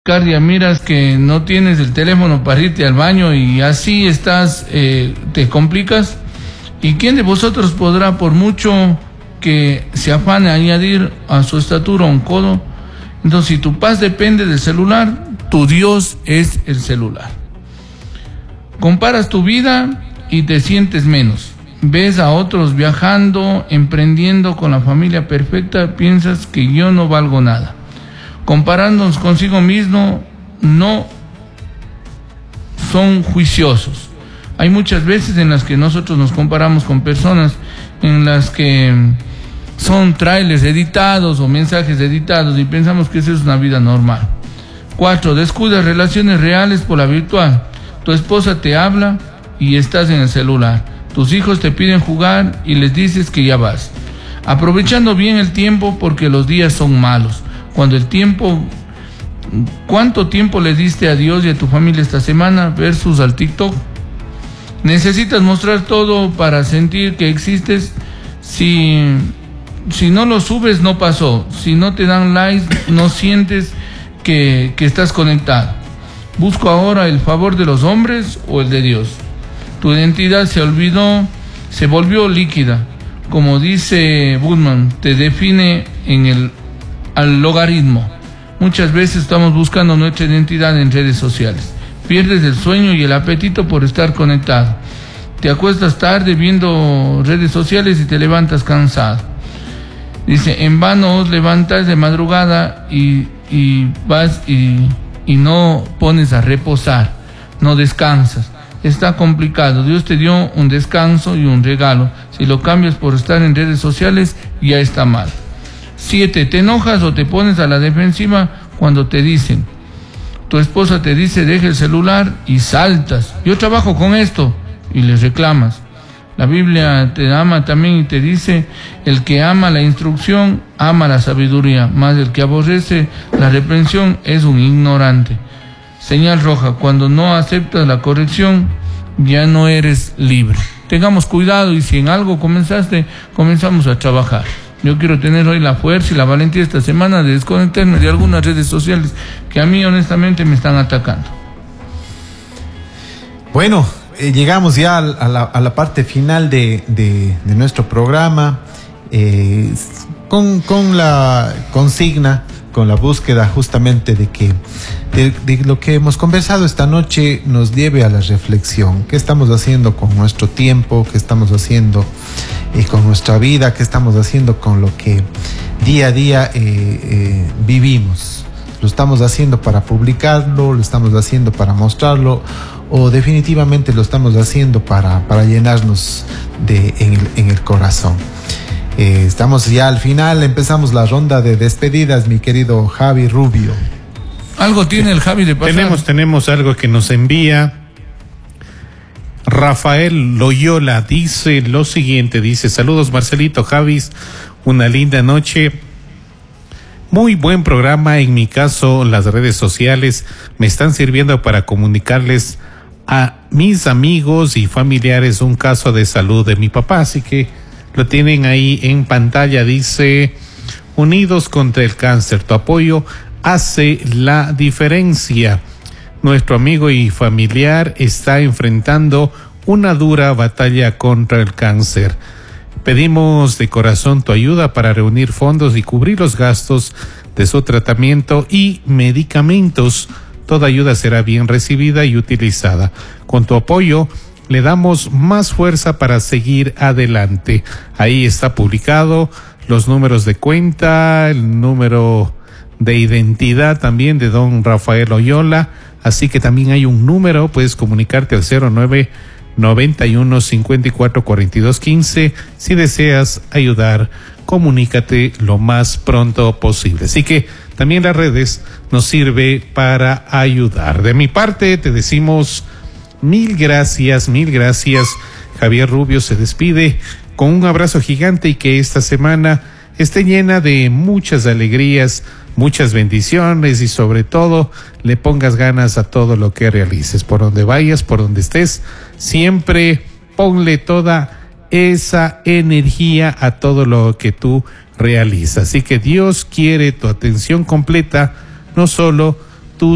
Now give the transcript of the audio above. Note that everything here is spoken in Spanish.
Cardia, miras que no tienes el teléfono para irte al baño y así estás, te complicas. ¿Y quién de vosotros podrá, por mucho que se afane, añadir a su estatura un codo? Entonces, si tu paz depende del celular, tu Dios es el celular. Comparas tu vida y te sientes menos. Ves a otros viajando, emprendiendo con la familia perfecta, piensas que yo no valgo nada. Comparándonos consigo mismo, no son juiciosos. Hay muchas veces en las que nosotros nos comparamos con personas en las que son trailers editados o mensajes editados y pensamos que esa es una vida normal. 4. Descuidas relaciones reales por la virtual. Tu esposa te habla y estás en el celular. Tus hijos te piden jugar y les dices que ya vas. Aprovechando bien el tiempo porque los días son malos. ¿Cuánto tiempo le diste a Dios y a tu familia esta semana versus al TikTok? Necesitas mostrar todo para sentir que existes. Si no lo subes, no pasó. Si no te dan likes, no sientes que estás conectado. Busco ahora el favor de los hombres o el de Dios. Tu identidad se volvió líquida. Como dice Budman, te define al logaritmo. Muchas veces estamos buscando nuestra identidad en redes sociales. Pierdes el sueño y el apetito por estar conectado. Te acuestas tarde viendo redes sociales y te levantas cansado. Dice, en vano os levantáis de madrugada y vas y no pones a reposar, no descansas. Está complicado. Dios te dio un descanso y un regalo. Si lo cambias por estar en redes sociales, ya está mal. 7. Te enojas o te pones a la defensiva cuando te dicen. Tu esposa te dice, deja el celular y saltas. Yo trabajo con esto y les reclamas. La Biblia te ama también y te dice, el que ama la instrucción, ama la sabiduría, mas el que aborrece la reprensión es un ignorante. Señal roja, cuando no aceptas la corrección, ya no eres libre. Tengamos cuidado y si en algo comenzamos a trabajar. Yo quiero tener hoy la fuerza y la valentía esta semana de desconectarme de algunas redes sociales que a mí honestamente me están atacando. Bueno, llegamos ya a la parte final de nuestro programa, con la consigna, con la búsqueda justamente de lo que hemos conversado esta noche nos lleve a la reflexión. ¿Qué estamos haciendo con nuestro tiempo? ¿Qué estamos haciendo con nuestra vida? ¿Qué estamos haciendo con lo que día a día vivimos? ¿Lo estamos haciendo para publicarlo? ¿Lo estamos haciendo para mostrarlo? ¿O definitivamente lo estamos haciendo para llenarnos en el corazón? Estamos ya al final, empezamos la ronda de despedidas, mi querido Javi Rubio. Algo tiene el Javi de pasar. Tenemos algo que nos envía Rafael Loyola, dice lo siguiente, dice, saludos Marcelito, Javis, una linda noche, muy buen programa. En mi caso, las redes sociales me están sirviendo para comunicarles a mis amigos y familiares un caso de salud de mi papá, así que lo tienen ahí en pantalla. Dice, unidos contra el cáncer, tu apoyo hace la diferencia. Nuestro amigo y familiar está enfrentando una dura batalla contra el cáncer. Pedimos de corazón tu ayuda para reunir fondos y cubrir los gastos de su tratamiento y medicamentos. Toda ayuda será bien recibida y utilizada. Con tu apoyo le damos más fuerza para seguir adelante. Ahí está publicado los números de cuenta, el número de identidad también de don Rafael Loyola, así que también hay un número, puedes comunicarte al 0991-544215. Si deseas ayudar, comunícate lo más pronto posible. Así que también las redes nos sirve para ayudar. De mi parte te decimos mil gracias. Javier Rubio se despide con un abrazo gigante y que esta semana esté llena de muchas alegrías, muchas bendiciones y sobre todo le pongas ganas a todo lo que realices. Por donde vayas, por donde estés, siempre ponle toda esa energía a todo lo que tú realizas. Así que Dios quiere tu atención completa, no solo